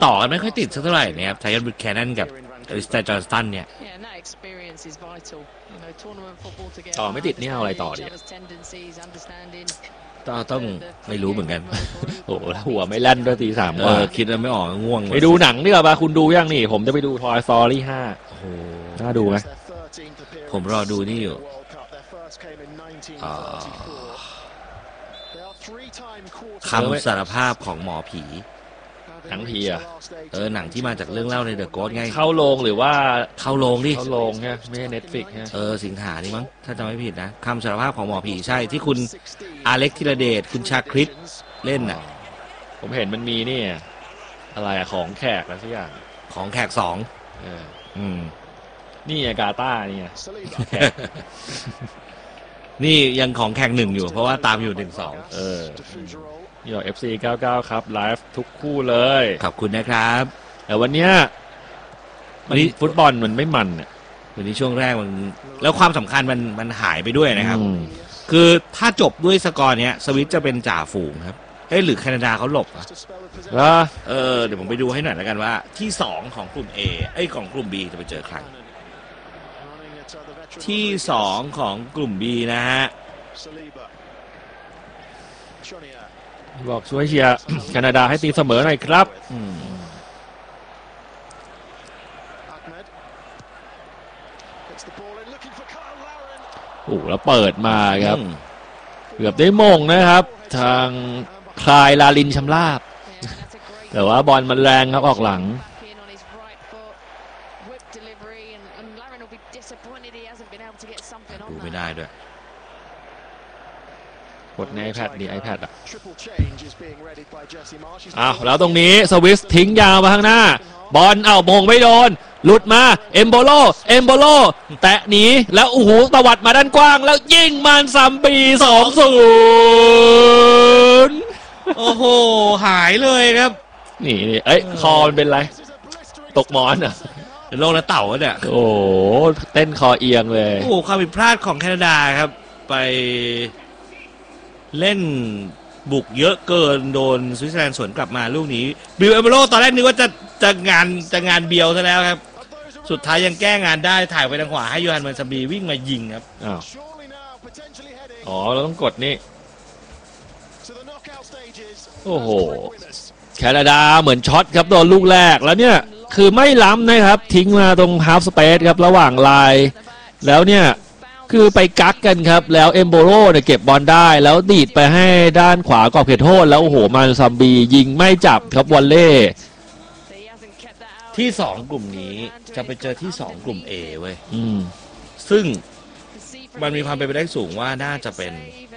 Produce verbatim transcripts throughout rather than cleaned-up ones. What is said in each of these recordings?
ต่อกันไม่ค่อยติดสักเท่าไหร่นะครับไทยอนบุดแคนนกับอลิสเตอร์จอห์นสตันเนี่ยต่อไม่ติดนี่เอาอะไรต่อดีต้องต้องไม่รู้เหมือนกันโอ้โหหัวไม่แล่นด้วยตีสามเอว่าอคิดแล้วไม่ออกง่วงไปดูหนังดีกว่าป่ะคุณดูยังนี่ผมจะไปดู Toy Story ห้าโอ้โหน่าดูไหมผมรอดูนี่อยู่คำสารภาพของหมอผีหนังผีอ่ะเออหนังที่มาจากเรื่องเล่าในเดอะโกสต์ไงเข้าโรงหรือว่าเข้าโรงดิเข้าโรงใช่ไม่ใช่ Netflix ใช่เออสิงหานี่มั้งถ้าจำไม่ผิดนะคำสารภาพของหมอผีใช่ที่คุณอาเล็กธีรเดชคุณชาคริตเล่นน่ะผมเห็นมันมีนี่อะไรอะของแขกอะไรสักอย่างของแขกสองเอออืมนี่ไงกาตาร์นี่ไงนี่ยังของแขกหนึ่งอยู่เพราะว่าตามอยู่หนึ่งสองเออนี่หรอ เอฟ ซี เก้าสิบเก้าครับไลฟ์ทุกคู่เลยขอบคุณนะครับแต่วันเนี้ยวันนี้ฟุตบอลมันไม่มันเนี่ยวันนี้ช่วงแรกมันแล้วความสำคัญมันมันหายไปด้วยนะครับคือถ้าจบด้วยสกอร์เนี้ยสวิตจะเป็นจ่าฝูงครับเอ้หรือแคนาดาเขาหลบอ่ะเออเดี๋ยวผมไปดูให้หน่อยแล้วกันว่าที่สองของกลุ่ม A ไอ้ของกลุ่ม B จะไปเจอใครที่สองของกลุ่ม B นะฮะบอกช่วยเชียร์แคนาดาให้ตีเสมอหน่อยครับโอ้แล้วเปิดมาครับเกือบได้มงนะครับทางคลายลาลินชำราบแต่ว่าบอลมันแรงครับออกหลังดูไม่ได้ด้วยกดใน iPad ดี iPad อ่ะอ้าวแล้วตรงนี้สวิสทิ้งยาวมาข้างหน้าบอลเอ้าโมงไม่โดนหลุดมาเอมโบโลเอมโบโลแตะหนีแล้วโอ้โหตวัดมาด้านกว้างแล้วยิงมันซัมปีสองศูนย์โอ้โหหายเลยครับนี่นี่เอ้ยคอมันเป็นไรตกหมอนอ่ะเป็นโรคแล้วเต่าเนี่ยโอ้เต้นคอเอียงเลยโอ้ความผิดพลาดของแคนาดาครับไปเล่นบุกเยอะเกินโดนสวิตเซอร์แลนด์สวนกลับมาลูกนี้บิลเอเบโรตอนแรกนึกว่าจะจะงานจะงานเบียวซะแล้วครับสุดท้ายยังแก้งานได้ถ่ายไปทางขวาให้ยูฮันมันซาบีวิ่งมายิงครับอ้าวอ๋อเราต้องกดนี่โอ้โหแคนาดาเหมือนช็อตครับโดนลูกแรกแล้วเนี่ยคือไม่ล้ำนะครับทิ้งมาตรงฮาล์ฟสเปซครับระหว่างลายแล้วเนี่ยคือไปกักกันครับแล้วเอมโบโรเนี่ยเก็บบอลได้แล้วดีดไปให้ด้านขวากรอบเขตโทษแล้วโอ้โหมันซัมบียิงไม่จับครับวอลเล่ที่สองกลุ่มนี้จะไปเจอที่สองกลุ่ม A เว้ยอืมซึ่งมันมีความเป็นไปได้สูงว่าน่าจะเป็น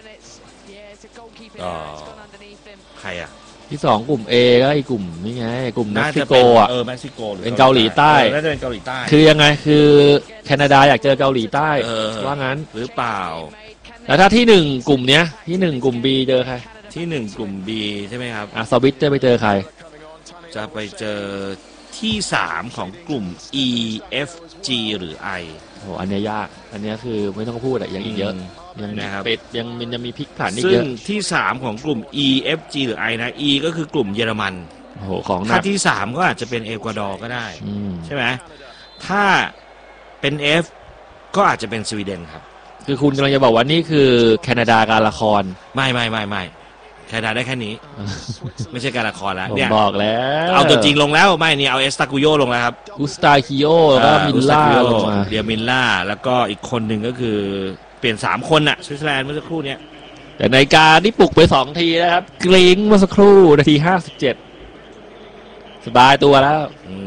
เอ่อใครอ่ะที่สองกลุ่ม A ก็ไอ้กลุ่มนี่ไงกลุ่มเม็กซิโกอ่ะเออเม็กซิโกหรือเป็นเกาหลีใต้น่าจะเป็นเกาหลีใต้คือยังไงคือแคนาดาอยากเจอเกาหลีใต้ว่างั้นหรือเปล่าแล้วถ้าที่หนึ่งกลุ่มเนี้ยที่หนึ่งกลุ่ม B เจอใครที่หนึ่งกลุ่ม B ใช่ไหมครับอ่ะสวิตจะไปเจอใครจะไปเจอที่สามของกลุ่ม E F G หรือ I โอ้อันนี้ยากอันนี้คือไม่ต้องพูดอะยังอีกเยอะยังเป็ดยังมันจะมีพลิกผันอีกเยอะซึ่งที่สามของกลุ่ม E F G หรือ I นะ E ก็คือกลุ่มเยอรมันโอ้โหของถ้าที่สามก็อาจจะเป็นเอกวาดอร์ก็ได้ใช่ไหมถ้าเป็น F ก็อาจจะเป็นสวีเดนครับคือคุณกำลังจะบอกว่านี่คือแคนาดาการละครไม่ไม่ไม่ไม่แคนาดาได้แค่นี้ไม่ใช่การละครแล้วเนี่ยบอกแล้วเอาตัวจริงลงแล้วไม่นี่เอาเอสตาคุโยลงแล้วครับอุสตาคิโยแล้วก็มิลล่าลงมาเดียมิลล่าแล้วก็อีกคนหนึ่งก็คือเปลี่ยนสามคนน่ะสวิตเซอร์แลนด์เมื่อสักครู่เนี้ยแต่ในการที่ปลุกไปสองทีนะครับกริ้งเมื่อสักครู่นาทีห้าสิบเจ็ดสบายตัวแล้ว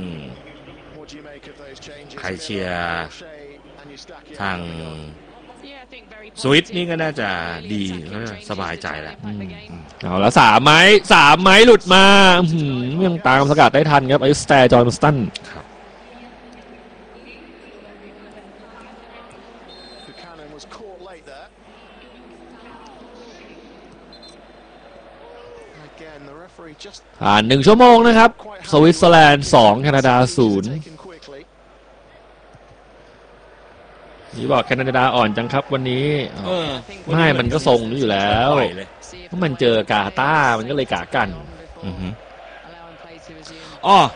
ใครเชียร์ทางสวิตนี่ก็น่าจะดีแล้วสบายใจแหละเอาแล้วสามไม้สามไม้หลุดมายังตามสกัดได้ทันครับไอสแตร์จอห์นสตันผ่านหนึ่งชั่วโมงนะครับสวิตเซอร์แลนด์สองแคนาดาศูนย์นี่บอกแคนาดาอ่อนจังครับวันนี้ไม่มันก็ทรงนี้อยู่แล้วเพราะมันเจอกาตาร์มันก็เลยกากันอ๋อ